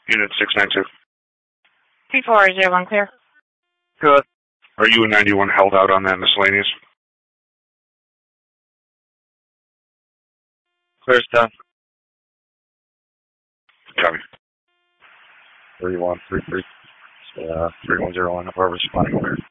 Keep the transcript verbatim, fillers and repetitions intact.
Unit six nine two. three four zero one clear. Good. Are you and ninety-one held out on that miscellaneous? Clear stuff. Copy. three one three three. Uh, three one zero one. Whoever's responding clear.